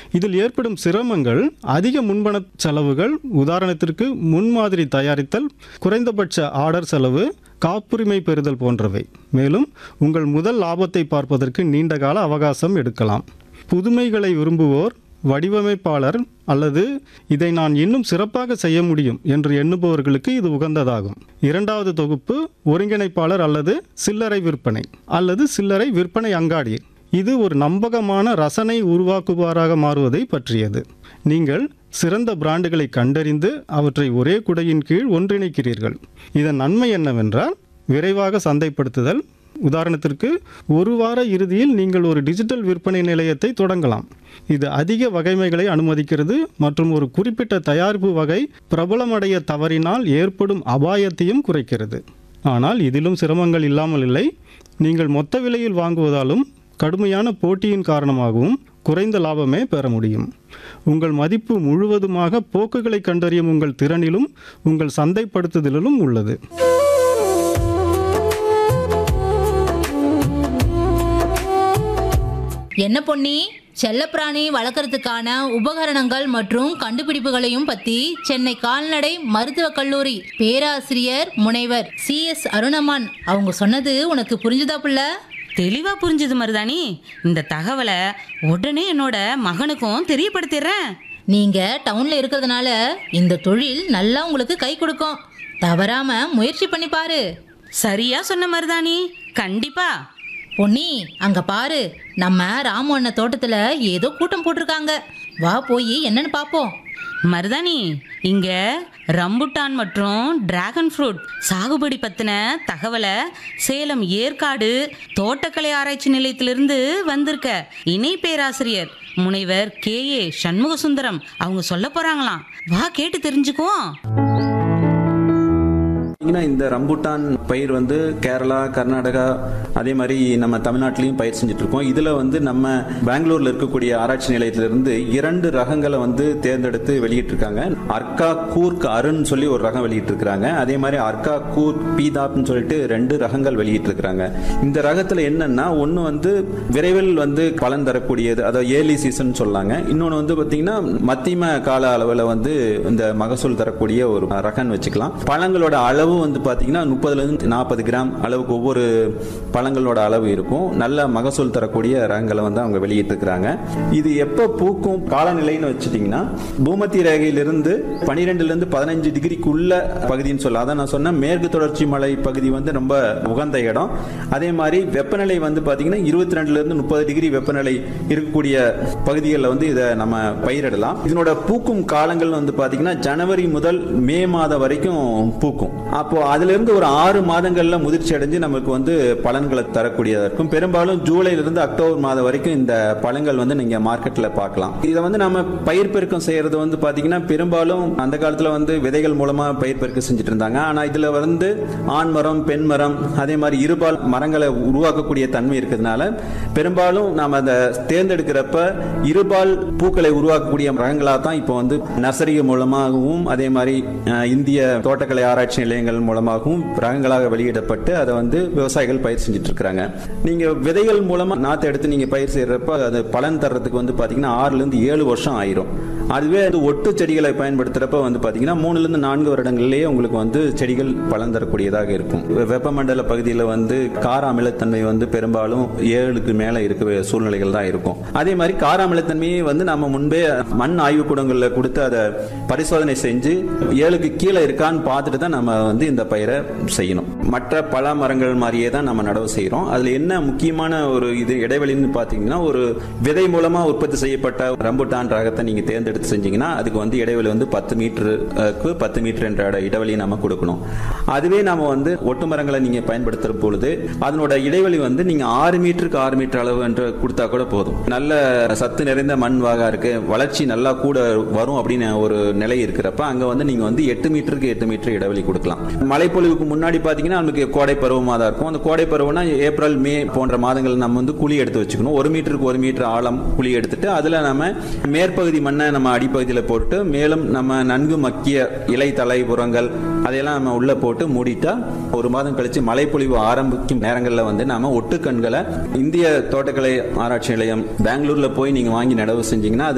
இதில் ஏற்படும் சிரமங்கள் அதிக முன்பண செலவுகள், உதாரணத்திற்கு முன்மாதிரி தயாரித்தல், குறைந்தபட்ச ஆர்டர் செலவு, காப்புரிமை பெறுதல் போன்றவை. மேலும் உங்கள் முதல் லாபத்தை பார்ப்பதற்கு நீண்டகால அவகாசம் எடுக்கலாம். புதுமைகளை விரும்புவோர், வடிவமைப்பாளர் அல்லது இதை நான் இன்னும் சிறப்பாக செய்ய முடியும் என்று எண்ணுபவர்களுக்கு இது உகந்ததாகும். இரண்டாவது தொகுப்பு ஒருங்கிணைப்பாளர் அல்லது சில்லறை விற்பனை அல்லது சில்லறை விற்பனை அங்காடி. இது ஒரு நம்பகமான ரசனை உருவாக்குபவராக மாறுவதை பற்றியது. நீங்கள் சிறந்த பிராண்டுகளை கண்டறிந்து அவற்றை ஒரே குடையின் கீழ் ஒன்றிணைக்கிறீர்கள். இதன் நன்மை என்னவென்றால் விரைவாக சந்தைப்படுத்துதல். உதாரணத்திற்கு ஒரு வார இறுதியில் நீங்கள் ஒரு டிஜிட்டல் விற்பனை நிலையத்தை தொடங்கலாம். இது அதிக வகைமைகளை அனுமதிக்கிறது மற்றும் ஒரு குறிப்பிட்ட தயாரிப்பு வகை பிரபலமடைய தவறினால் ஏற்படும் அபாயத்தையும் குறைக்கிறது. ஆனால் இதிலும் சிரமங்கள் இல்லாமல் இல்லை. நீங்கள் மொத்த விலையில் வாங்குவதாலும் கடுமையான போட்டியின் காரணமாகவும் குறைந்த லாபமே பெற முடியும். உங்கள் மதிப்பு முழுவதுமாக போக்குகளை கண்டறியும் உங்கள் திறனிலும் உங்கள் சந்தைப்படுத்துதலிலும் உள்ளது. என்ன பொன்னி, செல்லப்பிராணி வளர்க்கறதுக்கான உபகரணங்கள் மற்றும் கண்டுபிடிப்புகளையும் பத்தி சென்னை கால்நடை மருத்துவக் கல்லூரி பேராசிரியர் முனைவர் CS அருணமான் அவங்க சொன்னது உனக்கு புரிஞ்சுதா புள்ள? தெளிவா புரிஞ்சுது மருதாணி. இந்த தகவலை உடனே என்னோட மகனுக்கும் தெரியப்படுத்திடுறேன். நீங்க டவுன்ல இருக்கிறதுனால இந்த தொழில் நல்லா உங்களுக்கு கை கொடுக்கும். தவறாம முயற்சி பண்ணி பாரு. சரியா சொன்ன மருதாணி, கண்டிப்பா. பொன்னி, அங்க பாரு, நம்ம ராமு அண்ணன் தோட்டத்துல ஏதோ கூட்டம் போட்டிருக்காங்க. வா போய் என்னன்னு பாப்போம். மருதாணி, இங்க ரம்புட்டான் மற்றும் டிராகன் ஃப்ரூட் சாகுபடி பத்தின தகவலை சேலம் ஏற்காடு தோட்டக்கலை ஆராய்ச்சி நிலையத்திலிருந்து வந்திருக்க இணை பேராசிரியர் முனைவர் KA சண்முகசுந்தரம் அவங்க சொல்ல போறாங்களாம். வா கேட்டு தெரிஞ்சுக்குவோம். இந்த ரம்புட்டான் பயிர் வந்து கேரளா, கர்நாடகா, அதே மாதிரி நம்ம தமிழ்நாட்டிலையும் பயிர் செஞ்சுட்டு இருக்கோம். இதுல வந்து நம்ம பெங்களூர்ல இருக்கக்கூடிய ஆராய்ச்சி நிலையத்திலிருந்து 2 ரகங்களை வந்து தேர்ந்தெடுத்து வெளியிட்டு இருக்காங்க. அர்கா கூர்க் அருண் சொல்லி ஒரு ரகம் வெளியிட்டு இருக்காங்க. அதே மாதிரி அர்கா கூர்க் பீதாப்னு சொல்லிட்டு 2 ரகங்கள் வெளியிட்டு இருக்காங்க. இந்த ரகத்துல என்னன்னா, ஒன்னு வந்து விரைவில் வந்து பலன் தரக்கூடியது, அதாவது ஏர்லி சீசன் சொல்லாங்க. இன்னொன்னு வந்து பாத்தீங்கன்னா மத்தியம கால அளவுல வந்து இந்த மகசூல் தரக்கூடிய ஒரு ரகம் வச்சுக்கலாம். பழங்களோட அளவு வந்து பாத்தீங்கன்னா 30 இருந்து 40 கிராம் அளவுக்கு ஒவ்வொரு பழங்களோட அளவு இருக்கும். நல்ல மகசூல் தரக்கூடிய ரகங்களை வந்து அவங்க வெளியிட்டு இருக்காங்க. இது எப்ப பூக்கும் காலநிலைன்னு வச்சுட்டீங்கன்னா, பூமத்திய ரேகையிலிருந்து 12 இருந்து 15 டிகிரிக்குள்ள பகுதின்னு சொல்ல. அதான் நான் சொன்ன மேற்கு தொடர்ச்சி மலை பகுதி வந்து ரொம்ப உகந்த இடம். அதே மாதிரி வெப்பநிலை வந்து பாத்தீங்கன்னா 22 இருந்து 30 டிகிரி வெப்பநிலை இருக்கக்கூடிய பகுதிகளில் வந்து இதை நம்ம பயிரிடலாம். இதனோட பூக்கும் காலங்கள் வந்து பாத்தீங்கன்னா ஜனவரி முதல் மே மாதம் வரைக்கும் பூக்கும். அப்போ அதுல இருந்து ஒரு 6 மாதங்கள்ல முதிர்ச்சி அடைஞ்சு நமக்கு வந்து பலன்களை தரக்கூடியதா இருக்கும். பெரும்பாலும் ஜூலைல இருந்து அக்டோபர் மாதம் வரைக்கும் இந்த பழங்கள் வந்து நீங்க மார்க்கெட்ல பார்க்கலாம். இதை வந்து நம்ம பயிர் பெருக்கம் செய்யறது வந்து பாத்தீங்கன்னா பெரும்பாலும் அந்த காலத்துல வந்து விதைகள் மூலமா பயிர் பெருக்கம் செஞ்சுட்டு இருந்தாங்க. ஆனா இதுல வந்து ஆண் மரம், பெண் மரம், அதே மாதிரி இருபால் மரங்களை உருவாக்கக்கூடிய தன்மை இருக்கிறதுனால பெரும்பாலும் நாம அதை தேர்ந்தெடுக்கிறப்ப இருபால் பூக்களை உருவாக்கக்கூடிய ரகங்களா தான் இப்போ வந்து நர்சரிகள் மூலமாகவும் அதே மாதிரி இந்திய தோட்டக்கலை ஆராய்ச்சி நிலையங்கள் மூலமாகவும் ரகங்களாக வெளியிடப்பட்டு அதை வந்து விவசாயிகள் பயிர் செஞ்சுட்டு இருக்காங்க. நீங்க விதைகள் மூலமா நாத்து எடுத்து நீங்க பயிர் செய்யறப்ப அது பலன் தர்றதுக்கு வந்து பாத்தீங்கன்னா 6 இருந்து 7 வருஷம் ஆயிரும். அதுவே அது ஒட்டு செடிகளை பயன்படுத்துறப்ப வந்து பாத்தீங்கன்னா 3 இருந்து 4 வருடங்களிலேயே உங்களுக்கு வந்து செடிகள் பலன் தரக்கூடியதாக இருக்கும். வெப்பமண்டல பகுதியில் வந்து கார அமிலத்தன்மை வந்து பெரும்பாலும் 7க்கு மேல இருக்க சூழ்நிலைகள் தான் இருக்கும். அதே மாதிரி கார அமிலத்தன்மையை வந்து நம்ம முன்பே மண் ஆய்வுக்கூடங்களில் கொடுத்து அதை பரிசோதனை செஞ்சு 7க்கு கீழே இருக்கான்னு பார்த்துட்டு தான் நம்ம வந்து இந்த பயிரை செய்யணும். மற்ற பல மரங்கள் மாதிரியே தான் நம்ம நடவு செய்யறோம். அதுல என்ன முக்கியமான ஒரு இது இடைவெளின்னு பாத்தீங்கன்னா, ஒரு விதை மூலமா உற்பத்தி செய்யப்பட்ட ரம்புட்டான் ரகத்தை நீங்க தேர்ந்தெடுத்து செஞ்சீங்கன்னா அதுக்கு வந்து இடைவெளி வந்து 10 மீட்டருக்கு 10 மீட்டர் என்ற இடைவெளியை நம்ம கொடுக்கணும். அதுவே நாம வந்து ஒட்டு மரங்களை நீங்க பயன்படுத்துற பொழுது அதனோட இடைவெளி வந்து நீங்க 6 மீட்டருக்கு 6 மீட்டர் அளவு என்று கொடுத்தா கூட போதும். நல்ல சத்து நிறைந்த மண் வாகா இருக்கு, வளர்ச்சி நல்லா கூட வரும் அப்படின்னு ஒரு நிலை இருக்கிறப்ப அங்க வந்து நீங்க வந்து 8 மீட்டருக்கு 8 மீட்டர் இடைவெளி கொடுக்கலாம். மழைப்பொழிவுக்கு முன்னாடி பாத்தீங்கன்னா நமக்கு கோடை பருவமா தான் இருக்கும். அந்த கோடை பருவம்னா ஏப்ரல், மே போன்ற மாதங்கள் நம்ம வந்து குழி எடுத்து வச்சுக்கணும். 1 மீட்டருக்கு 1 மீட்டர் ஆழம் குழி எடுத்துட்டு அதுல நம்ம மேற்பகுதி மண்ணை நம்ம அடிப்பகுதியில் போட்டு மேலும் நம்ம நன்கு மக்கிய இலை தலை புறங்கள் அதையெல்லாம் நம்ம உள்ள போட்டு மூடிட்டா 1 மாதம் கழிச்சு மழைப்பொழிவு ஆரம்பிக்கும் நேரங்களில் வந்து நாம ஒட்டுக்கண்களை இந்திய தோட்டக்கலை ஆராய்ச்சி நிலையம் பெங்களூர்ல போய் நீங்க வாங்கி நடவு செஞ்சீங்கன்னா